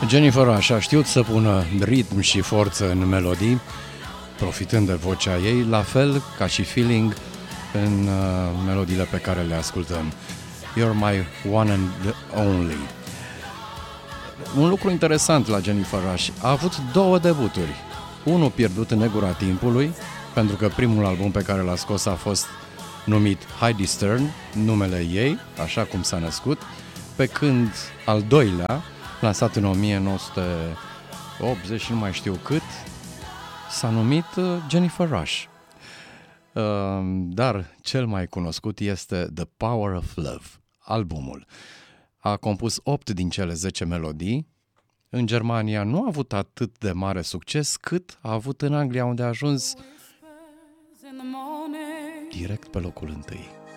Jennifer Rush a știut să pună ritm și forță în melodii, profitând de vocea ei, la fel ca și feeling în melodiile pe care le ascultăm. You're my one and only. Un lucru interesant la Jennifer Rush, a avut 2 debuturi. Unul pierdut în negura timpului, pentru că primul album pe care l-a scos a fost numit Heidi Stern, numele ei, așa cum s-a născut, pe când al doilea, lansat în 1980 și nu mai știu cât, s-a numit Jennifer Rush. Dar cel mai cunoscut este The Power of Love, albumul. A compus 8 din cele 10 melodii. În Germania nu a avut atât de mare succes cât a avut în Anglia, unde a ajuns direct pe locul 1.